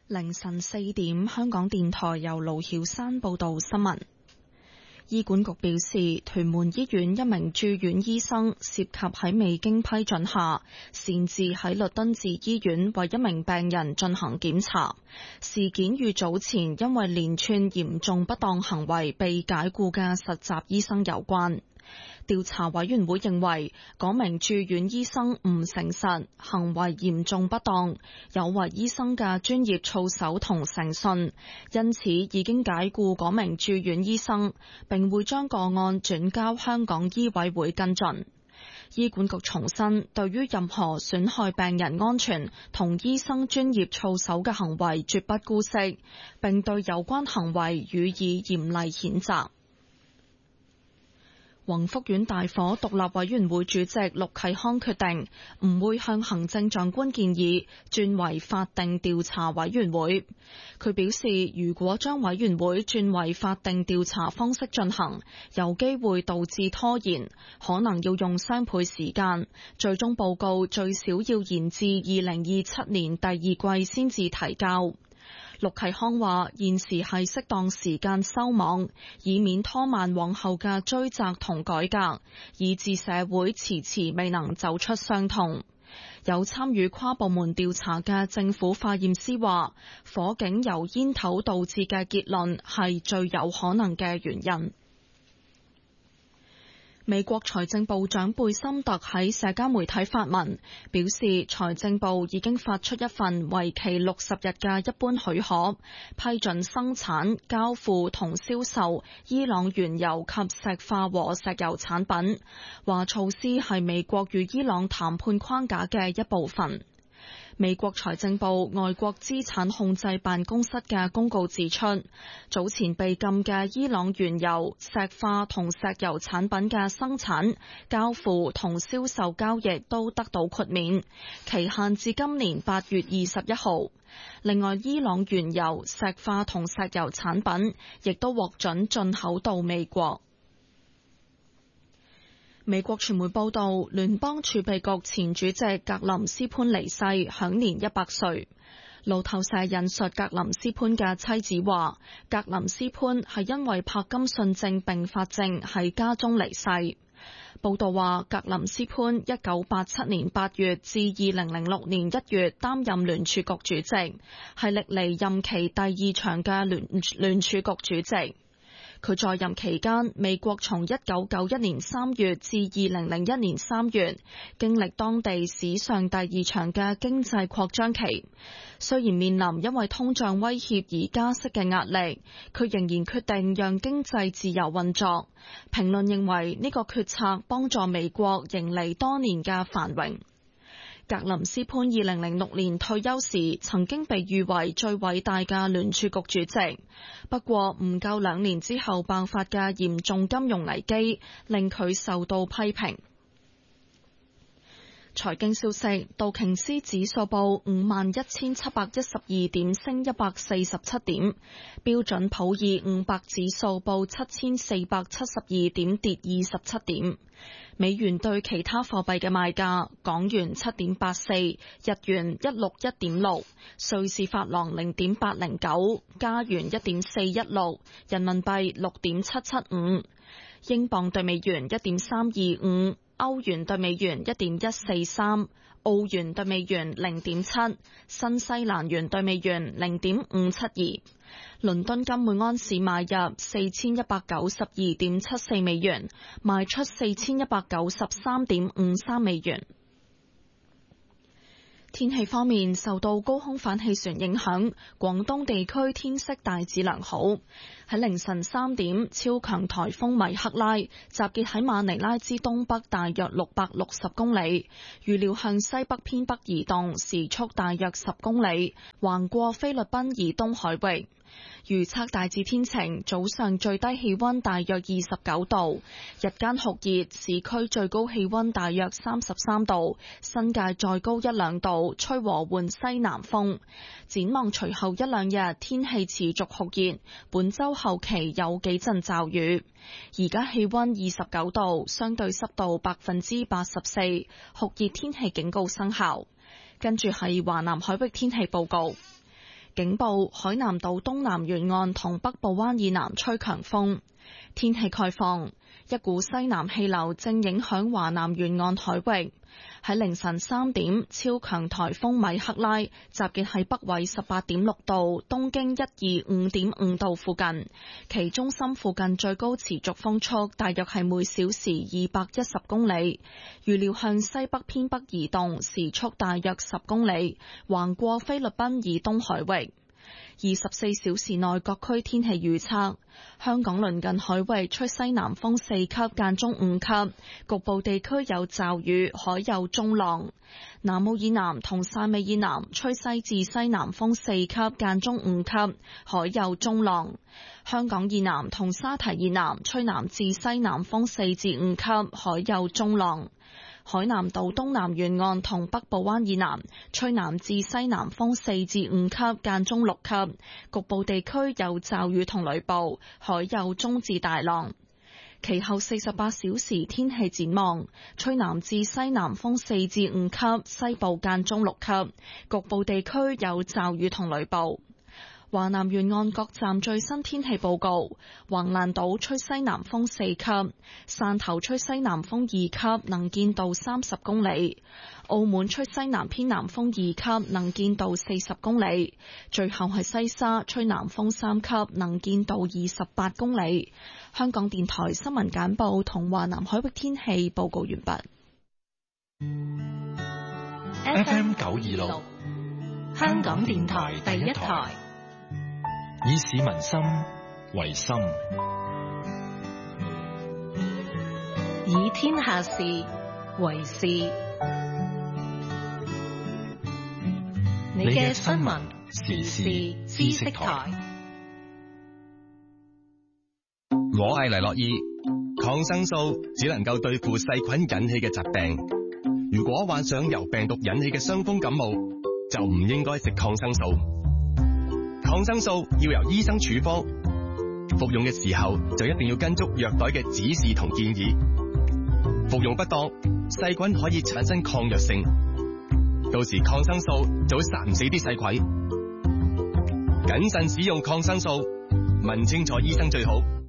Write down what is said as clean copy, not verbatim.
凌晨4點，香港電台由盧曉山報道新聞。醫管局表示，屯門醫院一名住院醫生涉及喺未經批准下，擅自喺律敦治醫院為一名病人進行檢查。事件與早前因為連串嚴重不當行為被解僱嘅實習醫生有關。調查委員會認為，嗰名住院醫生唔誠實，行為嚴重不當，有違醫生嘅專業操守同誠信，因此已經解僱嗰名住院醫生，並會將個案轉交香港醫委會跟進。醫管局重申，對於任何損害病人安全同醫生專業操守嘅行為絕不姑息，並對有關行為予以嚴厲譴責。宏福苑大火獨立委員會主席陸啟康決定唔會向行政長官建議轉為法定調查委員會。佢表示，如果將委員會轉為法定調查方式進行，有機會導致拖延，可能要用雙倍時間，最終報告最少要延至2027年第二季先至提交。陸啟康話：現時係適當時間收網，以免拖慢往後嘅追責同改革，以致社會遲遲未能走出傷痛。有參與跨部門調查嘅政府化驗師話，火警由煙頭導致嘅結論係最有可能嘅原因。美國財政部長貝森特喺社交媒體發文，表示財政部已經發出一份為期60日嘅一般許可，批准生產、交付同銷售伊朗原油及石化和石油產品，話措施係美國與伊朗談判框架嘅一部分。美國財政部外國資產控制辦公室嘅公告指出，早前被禁嘅伊朗原油、石化同石油產品嘅生產、交付同銷售交易都得到豁免，期限至今年8月21號。另外，伊朗原油、石化同石油產品亦都獲准進口到美國。美國傳媒報道，聯邦儲備局前主席格林斯潘離世，享年100歲。路透社引述格林斯潘嘅妻子話，格林斯潘係因為柏金遜症併發症喺家中離世。報道話，格林斯潘1987年8月至2006年1月擔任聯儲局主席，係歷嚟任期第2長嘅聯儲局主席。佢在任期間，美國從1991年3月至2001年3月，經歷當地史上第2長嘅經濟擴張期。雖然面臨因為通脹威脅而加息嘅壓力，佢仍然決定讓經濟自由運作。評論認為呢個決策幫助美國迎嚟多年嘅繁榮。格林斯潘2006年退休時，曾經被譽為最偉大嘅聯儲局主席。不過唔夠2年之後爆發嘅嚴重金融危機，令佢受到批評。財經消息，道瓊斯指數報51,712點，升147點；標準普爾500指數報7,472點，跌27點。美元對其他貨幣嘅賣價：港元7.84，日元161.6，瑞士法郎0.809，加元1.416，人民幣6.775，英鎊對美元1.325。歐元對美元1.143，澳元對美元0.7，新西蘭元對美元0.572。倫敦金每安士買入4192.74美元，賣出4193.53美元。天氣方面，受到高空反氣旋影響，廣東地區天色大致良好。喺凌晨3點，超強颱風米克拉集結喺馬尼拉之東北大約660公里，預料向西北偏北移動，時速大約10公里，橫過菲律賓以東海域。預測大致天晴，早上最低氣溫大約29度，日間酷熱，市區最高氣溫大約33度，新界再高1-2度，吹和緩西南風。展望隨後1-2日天氣持續酷熱，本週後期有幾陣驟雨。而家氣溫29度，相對濕度84%，酷熱天氣警告生效。跟住係華南海域天氣報告。 警報海南島東南沿岸同北部灣以南吹強風。天氣概況，一股西南氣流正影響華南沿岸海域。喺凌晨3點，超強颱風米克拉集結喺北緯18.6度、東經125.5度附近，其中心附近最高持續風速大約係每小時210公里，預料向西北偏北移動，時速大約10公里，橫過菲律賓以東海域。24小時內各區天氣預測：香港鄰近海域吹西南風4級間中5級，局部地區有驟雨，海有中浪；南澳以南同汕尾以南吹西至西南風4級間中5級，海有中浪；香港以南同沙堤以南吹南至西南風4至5級，海有中浪。海南島東南沿岸同北部灣以南吹南至西南風4至5級間中6級，局部地區有驟雨同雷暴，海有中至大浪。其後48小時天氣展望，吹南至西南風4至5級，西部間中6級，局部地區有驟雨同雷暴。華南沿岸各站最新天氣報告：橫瀾島吹西南風4級，汕頭吹西南風2級，能見度30公里；澳門吹西南偏南風2級，能見度40公里。最後係西沙吹南風3級，能見度28公里。香港電台新聞簡報同華南海域天氣報告完畢。 FM 926，香港電台第一台。以市民心為心， 以天下事為事。你嘅新聞時事知識台。 我係黎諾懿。抗生素只能夠對付細菌引起嘅疾病。如果患上由病毒引起嘅傷風感冒，就唔應該食抗生素。抗生素要由醫生處方，服用嘅時候就一定要跟足藥袋嘅指示同建議。服用不當，細菌可以產生抗藥性，到時抗生素就會殺唔死啲細菌。謹慎使用抗生素，問清楚醫生最好。